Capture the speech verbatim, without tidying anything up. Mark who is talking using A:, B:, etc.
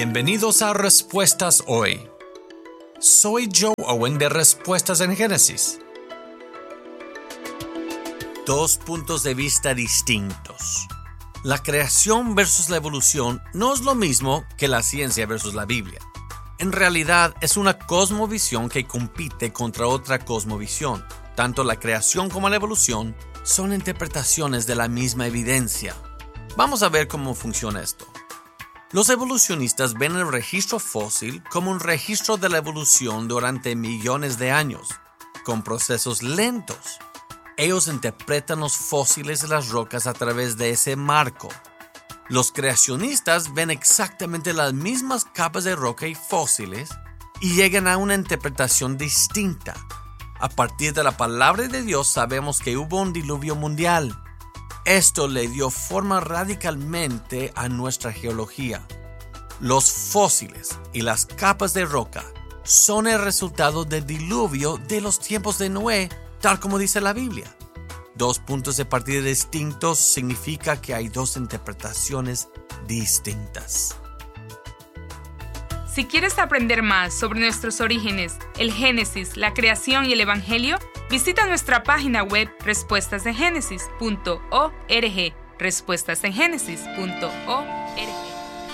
A: Bienvenidos a Respuestas Hoy. Soy Joe Owen de Respuestas en Génesis. Dos puntos de vista distintos. La creación versus la evolución no es lo mismo que la ciencia versus la Biblia. En realidad es una cosmovisión que compite contra otra cosmovisión. Tanto la creación como la evolución son interpretaciones de la misma evidencia. Vamos a ver cómo funciona esto. Los evolucionistas ven el registro fósil como un registro de la evolución durante millones de años, con procesos lentos. Ellos interpretan los fósiles de las rocas a través de ese marco. Los creacionistas ven exactamente las mismas capas de roca y fósiles y llegan a una interpretación distinta. A partir de la palabra de Dios sabemos que hubo un diluvio mundial. Esto le dio forma radicalmente a nuestra geología. Los fósiles y las capas de roca son el resultado del diluvio de los tiempos de Noé, tal como dice la Biblia. Dos puntos de partida distintos significa que hay dos interpretaciones distintas.
B: Si quieres aprender más sobre nuestros orígenes, el Génesis, la creación y el Evangelio, visita nuestra página web respuestas en génesis punto org, respuestas en génesis punto org.